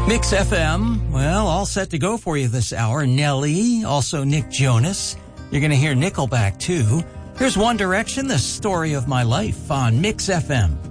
Mix FM, well, all set to go for you this hour. Nelly, also Nick Jonas. You're going to hear Nickelback, too. Here's One Direction, the story of my life on Mix FM.